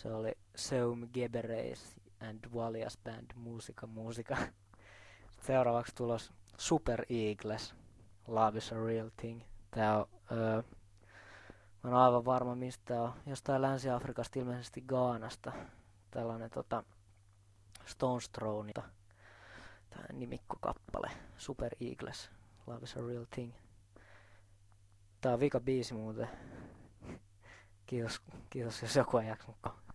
Se oli Seum Gebereis and Valias Band Musica Musica. Seuraavaksi tulos Super Eagles, Love is a Real Thing. Tää on, mä oon aivan varma mistä tää on. Jostain Länsi-Afrikasta, ilmeisesti Ghanasta. Tällainen Stones Thrown. Tää nimikkokappale. Super Eagles, Love is a Real Thing. Tää on vika biisi muuten. Kiitos jos joku ei jaksanut